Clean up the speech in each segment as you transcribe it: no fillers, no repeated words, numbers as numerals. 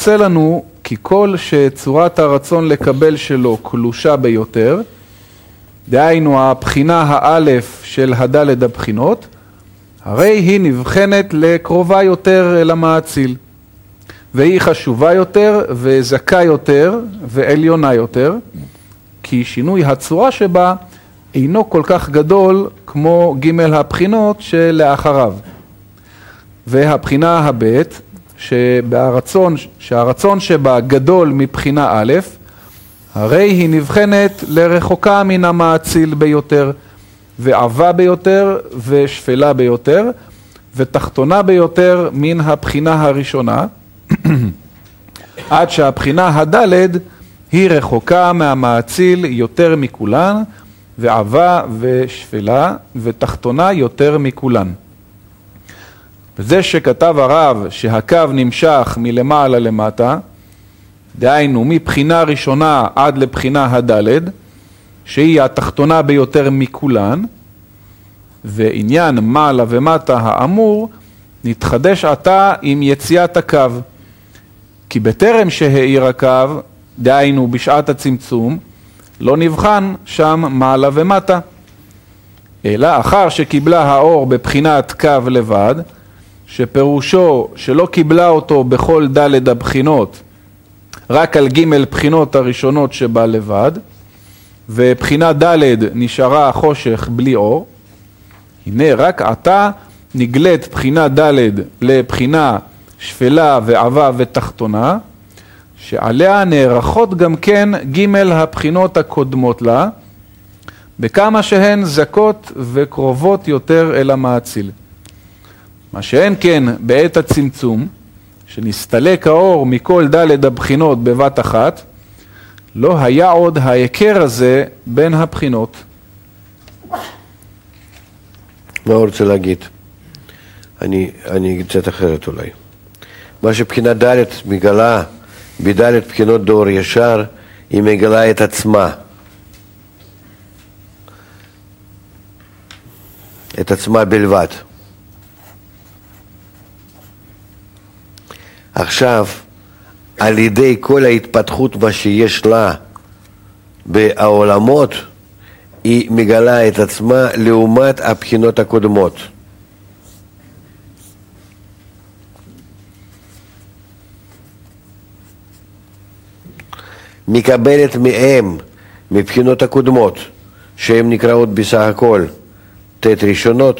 יוצא לנו כי כל שצורת הרצון לקבל שלו קלושה ביותר, דהיינו הבחינה האלף של הדלת הבחינות, הרי היא נבחנת לקרובה יותר אל המאציל, והיא חשובה יותר וזכה יותר ועליונה יותר, כי שינוי הצורה שבה אינו כל כך גדול כמו ג' הבחינות שלאחריו. והבחינה הבית, שהרצון שבה גדול מבחינה א', הרי היא נבחנת לרחוקה מן המאציל ביותר, ועבה ביותר ושפלה ביותר, ותחתונה ביותר מן הבחינה הראשונה, עד שהבחינה הדלת היא רחוקה מהמאציל יותר מכולן, ועבה ושפלה ותחתונה יותר מכולן. וזה שכתב הרב שהקו נמשך מלמעלה למטה, דהיינו מבחינה ראשונה עד לבחינה הדלת, שהיא התחתונה ביותר מכולן, ועניין מעלה ומטה האמור נתחדש עתה עם יציאת הקו. כי בטרם שהאיר הקו, דהיינו בשעת הצמצום, לא נבחן שם מעלה ומטה, אלא אחר שקיבלה האור בבחינת קו לבד, שפירושו שלא קיבלה אותו בכל ד' הבחינות, רק על ג' בחינות הראשונות שבה לבד, ובחינה ד' נשארה חושך בלי אור. הנה רק עתה נגלית בחינה ד' לבחינה שפלה ועבה ותחתונה, שעליה נערכות גם כן ג' הבחינות הקודמות לה, בכמה שהן זכות וקרובות יותר אל המאציל. מה שאין כן בעת הצמצום, שנסתלק האור מכל ד' הבחינות בבת אחת, לא היה עוד ההיכר הזה בין הבחינות. מה הוא רוצה להגיד? אני אגיד קצת אחרת אולי. מה שבחינה ד' מגלה בד' בחינות דור ישר, היא מגלה את עצמה. את עצמה בלבד. עכשיו, על ידי כל ההתפתחות מה שיש לה בעולמות, היא מגלה את עצמה לעומת הבחינות הקודמות. מקבלת מהם, מבחינות הקודמות, שהן נקראות בסך הכל ת' ראשונות,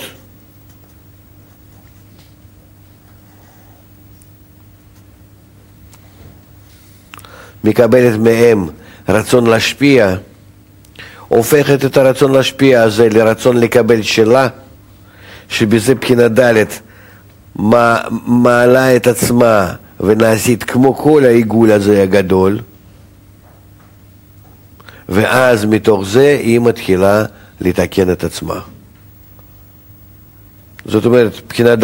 מקבלת מהם רצון להשפיע, הופכת את הרצון להשפיע הזה לרצון לקבל שלה, שבזה בחינה ד' מעלה את עצמה ונעשית כמו כל העיגול הזה הגדול, ואז מתוך זה היא מתחילה לתקן את עצמה. זאת אומרת, בחינה